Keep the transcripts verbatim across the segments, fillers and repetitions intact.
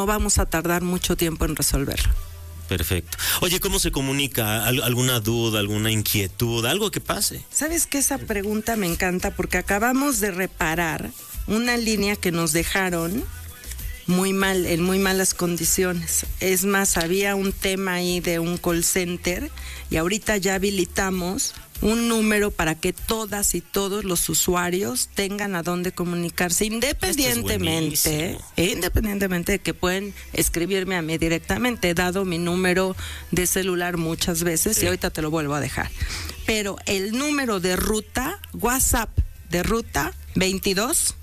no vamos a tardar mucho tiempo en resolverlo. Perfecto. Oye, ¿cómo se comunica? ¿Al- ¿Alguna duda, alguna inquietud, algo que pase? ¿Sabes qué? Esa pregunta me encanta porque acabamos de reparar una línea que nos dejaron muy mal, en muy malas condiciones. Es más, había un tema ahí de un call center y ahorita ya habilitamos un número para que todas y todos los usuarios tengan a dónde comunicarse, independientemente, eh, independientemente de que pueden escribirme a mí directamente. He dado mi número de celular muchas veces Sí. y ahorita te lo vuelvo a dejar. Pero el número de ruta, WhatsApp de ruta, veintidós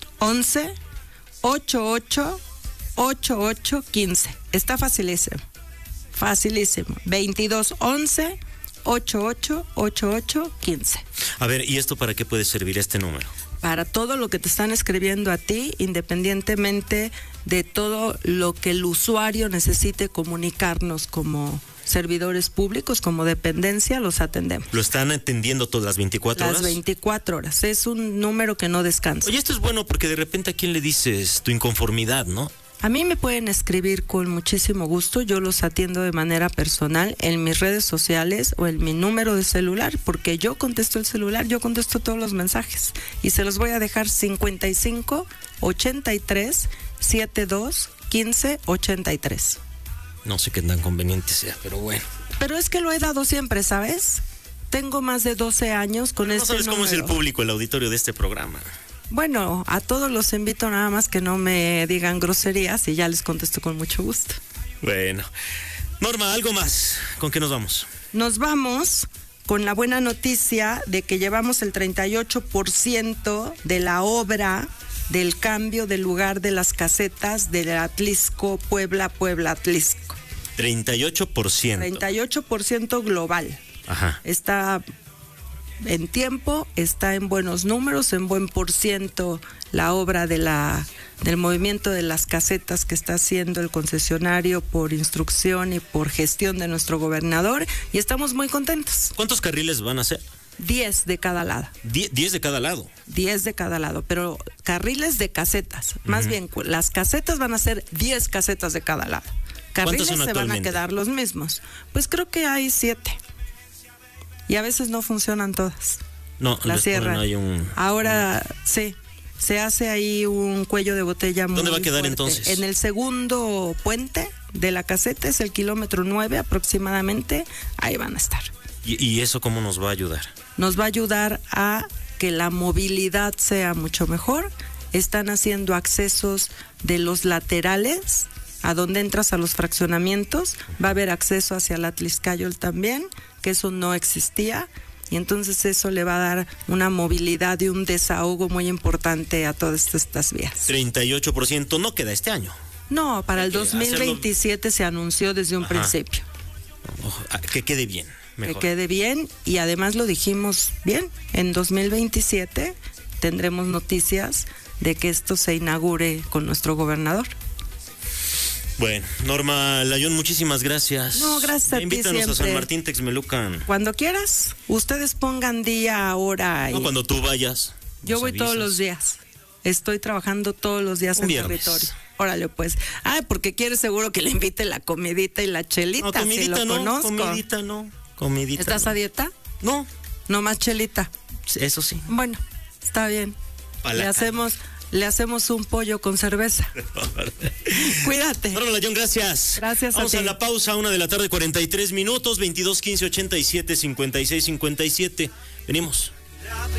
once ochenta y ocho ochenta y ocho quince. Está facilísimo, facilísimo. veintidós once ochenta y ocho ochenta y ocho quince. A ver, ¿y esto para qué puede servir este número? Para todo lo que te están escribiendo a ti, independientemente de todo lo que el usuario necesite comunicarnos como servidores públicos, como dependencia, los atendemos. ¿Lo están atendiendo todas las veinticuatro Las horas? veinticuatro horas. Es un número que no descansa. Oye, esto es bueno porque de repente a quién le dices tu inconformidad, ¿no? A mí me pueden escribir con muchísimo gusto, yo los atiendo de manera personal en mis redes sociales o en mi número de celular, porque yo contesto el celular, yo contesto todos los mensajes y se los voy a dejar cincuenta y cinco ochenta y tres setenta y dos quince ochenta y tres. No sé qué tan conveniente sea, pero bueno. Pero es que lo he dado siempre, ¿sabes? Tengo más de doce años con No este sabes cómo es el número. público, el auditorio de este programa. Bueno, a todos los invito nada más que no me digan groserías y ya les contesto con mucho gusto. Bueno. Norma, algo más. ¿Con qué nos vamos? Nos vamos con la buena noticia de que llevamos el treinta y ocho por ciento de la obra del cambio del lugar de las casetas del Atlisco, Puebla, Puebla, Atlisco. treinta y ocho por ciento. treinta y ocho por ciento global. Ajá. Está en tiempo, está en buenos números, en buen por ciento la obra de la del movimiento de las casetas que está haciendo el concesionario por instrucción y por gestión de nuestro gobernador y estamos muy contentos. ¿Cuántos carriles van a ser? diez de cada lado. Die- diez de cada lado. diez de cada lado, pero carriles de casetas. Más bien, cu- las casetas van a ser diez casetas de cada lado. Carriles son se van a actualmente? quedar los mismos. Pues creo que hay siete. Y a veces no funcionan todas. No, La después cierran. no hay un... Ahora sí, se hace ahí un cuello de botella muy ¿Dónde va a quedar fuerte. entonces? En el segundo puente de la caseta, es el kilómetro nueve aproximadamente, ahí van a estar. ¿Y, y eso cómo nos va a ayudar? Nos va a ayudar a que la movilidad sea mucho mejor. Están haciendo accesos de los laterales, a donde entras a los fraccionamientos, va a haber acceso hacia la Atliscayol también, que eso no existía, y entonces eso le va a dar una movilidad y un desahogo muy importante a todas estas vías. treinta y ocho por ciento no queda este año. No, para el Hay que dos mil veintisiete se anunció desde un Ajá. principio. Ojo, ah, que quede bien. Mejor. Que quede bien, y además lo dijimos bien, en dos mil veintisiete tendremos noticias de que esto se inaugure con nuestro gobernador. Bueno, Norma Layón, muchísimas gracias. No, gracias a ti Invítanos a San siempre. Martín Texmelucan. Cuando quieras, ustedes pongan día, hora y No, cuando tú vayas. yo nos voy todos avisas. los días. Estoy trabajando todos los días Un en viernes. territorio. Órale, pues. Ah, porque quieres seguro que le invite la comidita y la chelita, No, comidita si lo no, conozco. comidita no, comidita ¿Estás no. a dieta? No, No más chelita. eso sí. Bueno, está bien. Pa' la Le cama. hacemos, le hacemos un pollo con cerveza. Cuídate. Norma Layón, gracias. Gracias a Vamos ti. a la pausa, una de la tarde, cuarenta y tres minutos, veintidós quince ochenta y siete cincuenta y seis cincuenta y siete. Venimos.